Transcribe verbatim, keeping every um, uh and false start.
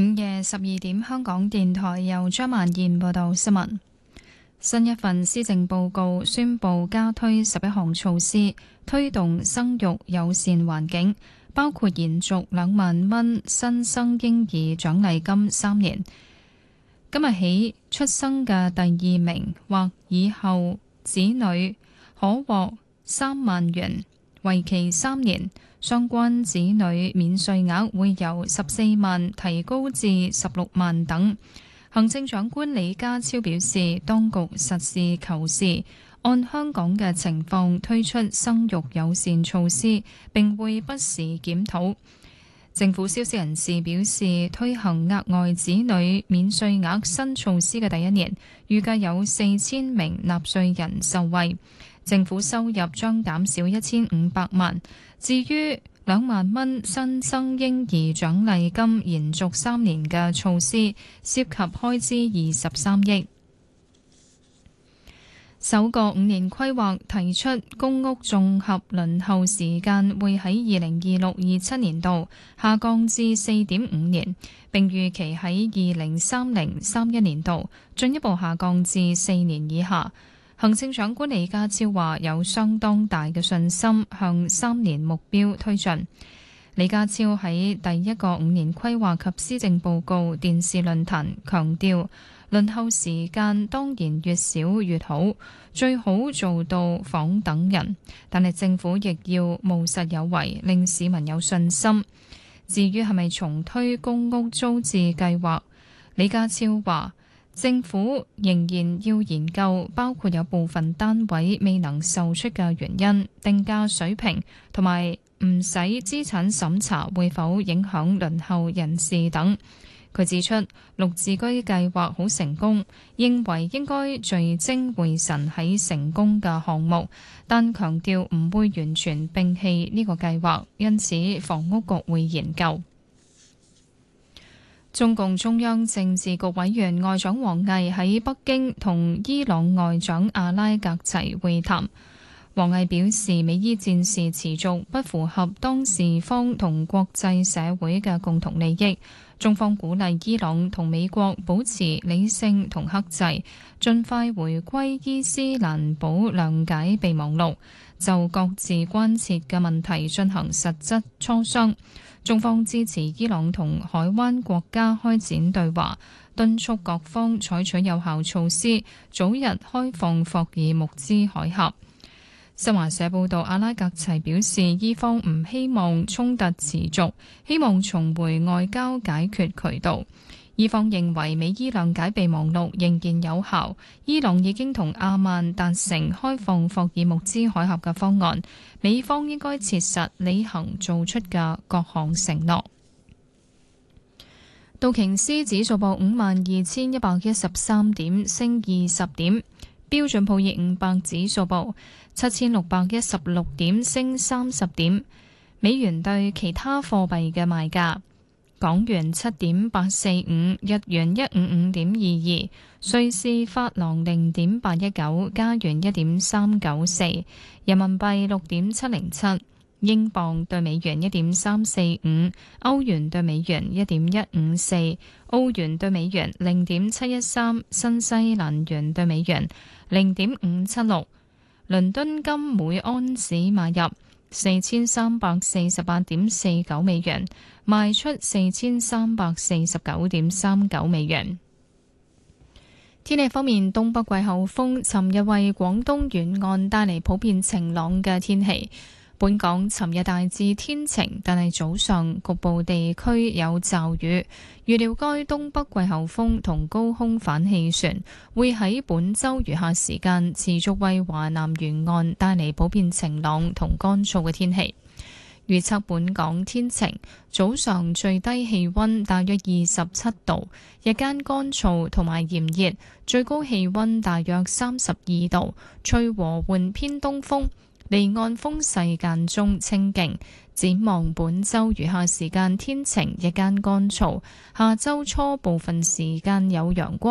午夜十二點，香港電台由張曼燕報道新聞。新一份施政報告宣布加推十一項措施，推動生育友善環境，包括延續兩萬蚊新生嬰兒獎勵金三年。今日起，出生嘅第二名或以後子女可獲三萬元，為期三年。相關子女免稅額會由十四萬提高至十六萬等。行政長官李家超表示，當局實事求是，按香港嘅情況推出生育友善措施，並會不時檢討。政府消息人士表示，推行額外子女免稅額新措施嘅第一年，預計有四千名納稅人受惠，政府收入將減少一千五百萬。至於兩萬蚊新生嬰兒獎勵金延續三年嘅措施，涉及開支二十三億。首個五年規劃提出公屋綜合輪候時間會喺二零二六二七年度下降至四點五年，並預期喺二零三零三一年度進一步下降至四年以下。行政長官李家超話有相當大嘅信心向三年目標推進。李家超喺第一個五年規劃及施政報告電視論壇強調，輪候時間當然越少越好，最好做到仿等人，但係政府亦要務實有為，令市民有信心。至於係咪重推公屋租置計劃，李家超話政府仍然要研究，包括有部分單位未能售出嘅原因、定價水平同埋唔使資產審查會否影響輪候人士等。佢指出，綠置居計劃好成功，認為應該聚精會神喺成功嘅項目，但強調唔會完全摒棄呢個計劃，因此房屋局會研究。中共中央政治局委員外長王毅喺北京同伊朗外長阿拉格齊會談。王毅表示，美伊戰事持續，不符合當事方同國際社會嘅共同利益。中方鼓勵伊朗同美國保持理性同克制，盡快回歸伊斯蘭堡諒解備忘錄，就各自關切嘅問題進行實質磋商。中方支持伊朗同海灣國家開展對話，敦促各方採取有效措施，早日開放霍爾木茲海峽。新華社報道，阿拉格齊表示，伊方唔希望衝突持續，希望重回外交解決渠道。伊方認為美伊諒解備忘錄仍然有效，伊朗已經同阿曼達成開放霍爾木茲海峽嘅方案，美方應該切實履行做出嘅各項承諾。道瓊斯指數報五萬二千一百一十三點，升二十點。標準普爾五百指數報七千六百一十六點，升三十點。美元對其他貨幣嘅賣價：港元七點八四五，日元一五五點二二，瑞士法郎零點八一九，加元一點三九四，人民幣六點七零七，英鎊對美元一點三四五，歐元對美元一點一五四，澳元對美元零點七一三，新西蘭元對美元零點五七六。倫敦金每安士買入四千三百四十八點四九美元，賣出四千三百四十九點三九美元。天氣方面，東北季候風尋日為廣東沿岸帶嚟普遍晴朗嘅天氣。本港尋日大致天晴，但係早上局部地區有驟雨。預料該東北季候風同高空反氣旋會喺本週餘下時間持續為華南沿岸帶嚟普遍晴朗同乾燥嘅天氣。預測本港天晴，早上最低氣溫大約二十七度，日間乾燥同埋炎熱，最高氣溫大約三十二度，吹和緩偏東風。離岸風勢間中清勁，展望本週餘下時間天晴，日間乾燥，下週初部分時間有陽光。